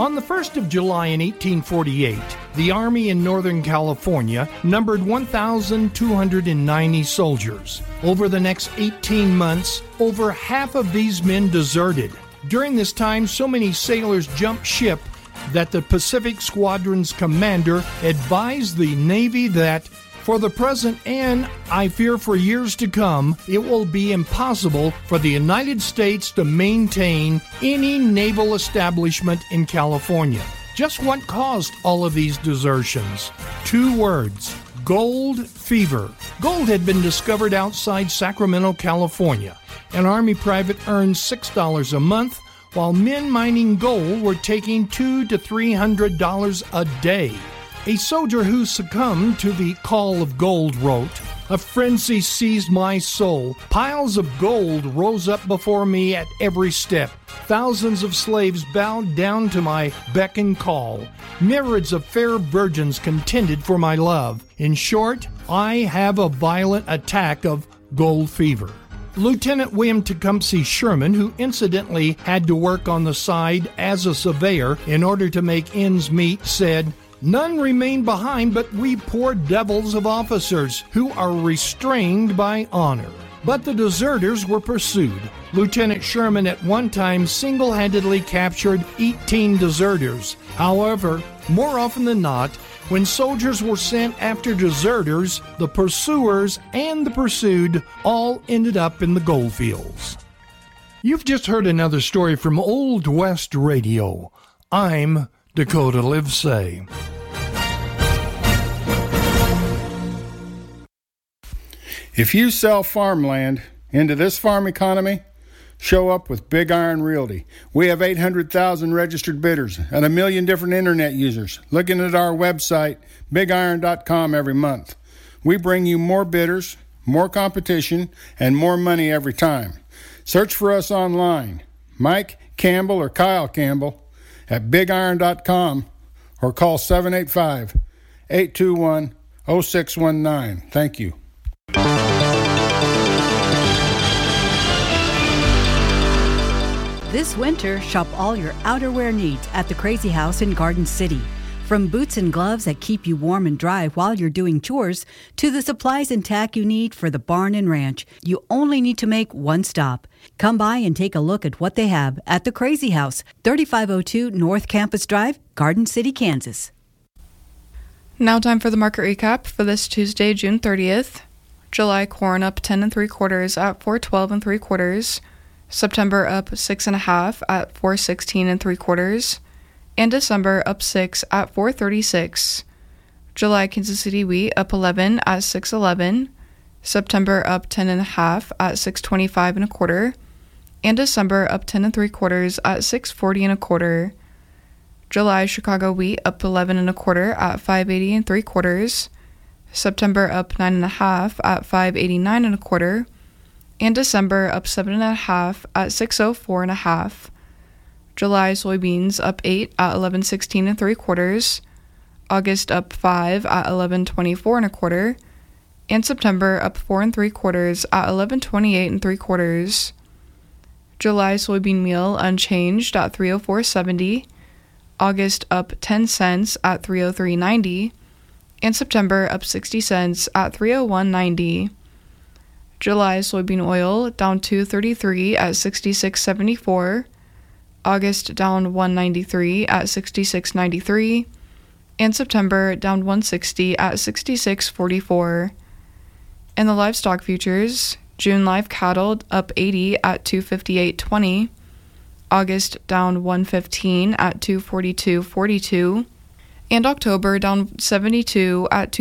On the 1st of July in 1848, the Army in Northern California numbered 1,290 soldiers. Over the next 18 months, over half of these men deserted. During this time, so many sailors jumped ship that the Pacific Squadron's commander advised the Navy that, for the present and, I fear, for years to come, it will be impossible for the United States to maintain any naval establishment in California. Just what caused all of these desertions? 2 words: gold fever. Gold had been discovered outside Sacramento, California. An Army private earned $6 a month, while men mining gold were taking $200 to $300 a day. A soldier who succumbed to the call of gold wrote, "A frenzy seized my soul. Piles of gold rose up before me at every step. Thousands of slaves bowed down to my beck and call. Myriads of fair virgins contended for my love. In short, I have a violent attack of gold fever." Lieutenant William Tecumseh Sherman, who incidentally had to work on the side as a surveyor in order to make ends meet, said, "None remain behind but we poor devils of officers who are restrained by honor." But the deserters were pursued. Lieutenant Sherman at one time single-handedly captured 18 deserters. However, more often than not, when soldiers were sent after deserters, the pursuers and the pursued all ended up in the gold fields. You've just heard another story from Old West Radio. I'm Dakota Livesay. If you sell farmland into this farm economy, show up with Big Iron Realty. We have 800,000 registered bidders and 1 million different internet users looking at our website, bigiron.com, every month. We bring you more bidders, more competition, and more money every time. Search for us online, Mike Campbell or Kyle Campbell, at bigiron.com, or call 785-821-0619. Thank you. This winter, shop all your outerwear needs at the Crazy House in Garden City. From boots and gloves that keep you warm and dry while you're doing chores, to the supplies and tack you need for the barn and ranch, you only need to make one stop. Come by and take a look at what they have at the Crazy House, 3502 North Campus Drive, Garden City, Kansas. Now time for the market recap for this Tuesday, June 30th. July corn up 10 3/4 at $4.12 3/4. September up 6 1/2 at $4.16 3/4. And December up 6 at $4.36. July Kansas City wheat up 11 at $6.11. September up 10 1/2 at $6.25 1/4. And December up 10 3/4 at $6.40 1/4. July Chicago wheat up 11 1/4 at $5.80 3/4. September up 9 1/2 at $5.89 1/4. And December up 7 1/2 at $6.04 1/2. July soybeans up 8 at $11.16 3/4. August up 5 at $11.24 1/4. And September up 4 3/4 at $11.28 3/4. July soybean meal unchanged at $3.0470. August up 10 cents at $3.0390. And September up 60 cents at $3.0190. July soybean oil down $2.33 at $66.74. August down $1.93 at $66.93. And September down $1.60 at $66.44. And the livestock futures, June live cattle up 80 at $258.20. August down $115 at $242.42. And October down 72 at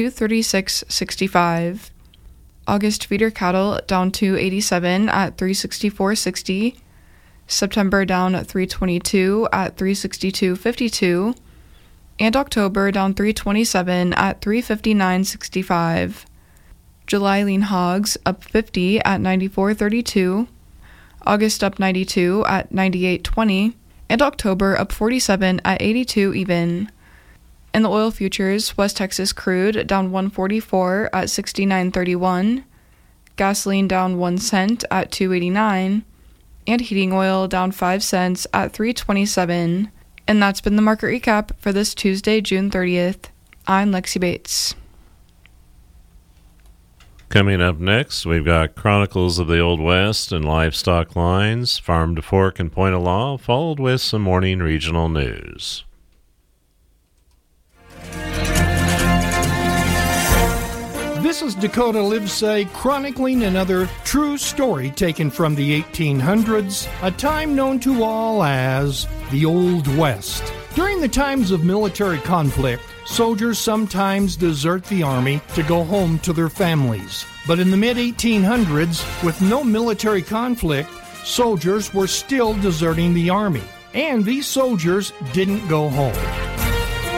$236.65. August feeder cattle down $287 at $364.60. September down at $322 at $362.52. And October down $327 at $359.65. July lean hogs up 50 at $94.32. August up 92 at $98.20. And October up 47 at $82 even. In the oil futures, West Texas crude down $1.44 at $69.31, gasoline down 1 cent at $2.89, and heating oil down 5 cents at $3.27. And that's been the market recap for this Tuesday, June 30th. I'm Lexi Bates. Coming up next, we've got Chronicles of the Old West and Livestock Lines, Farm to Fork and Point of Law, followed with some morning regional news. This is Dakota Livesay chronicling another true story taken from the 1800s, a time known to all as the Old West. During the times of military conflict, soldiers sometimes desert the army to go home to their families. But in the mid-1800s, with no military conflict, soldiers were still deserting the army. And these soldiers didn't go home.